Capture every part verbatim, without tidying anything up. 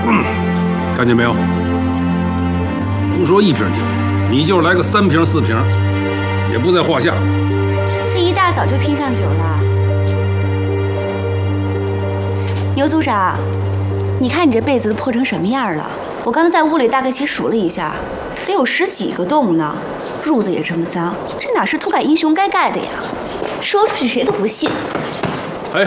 嗯，看见没有？不说一瓶酒，你就来个三瓶四瓶，也不在话下。 这一大早就拼上酒了。牛组长，你看你这被子都破成什么样了？我刚才在屋里大概齐数了一下，得有十几个洞呢。褥子也这么脏，这哪是土改英雄该盖的呀？说出去谁都不信。 哎，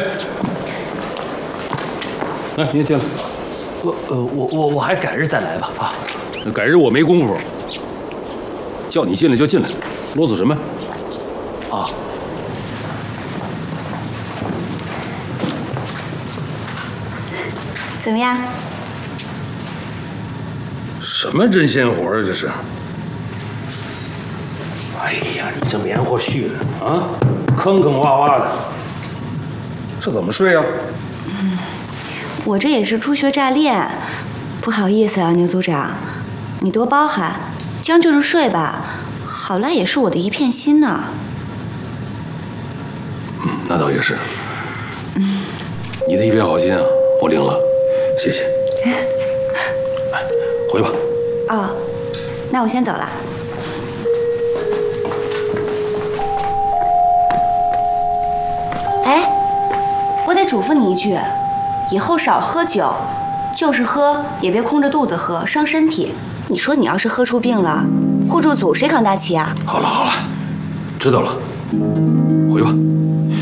来，你也进来。 我呃我我我还改日再来吧啊。 改日我没工夫，叫你进来就进来，啰嗦什么？ 啊。 怎么样？ 什么针线活啊？这是？ 哎呀，你这棉花絮的啊，坑坑洼洼的，这怎么睡啊？ 嗯，我这也是初学乍练，不好意思啊，牛组长，你多包涵，将就着睡吧。好赖也是我的一片心呢。 嗯，那倒也是。嗯，你的一片好心啊，我领了，谢谢。哎，回吧。 哦，那我先走了。哎，我得嘱咐你一句，以后少喝酒，就是喝也别空着肚子喝，伤身体。你说你要是喝出病了，护住组谁扛大旗啊？ 好了好了，知道了，回吧。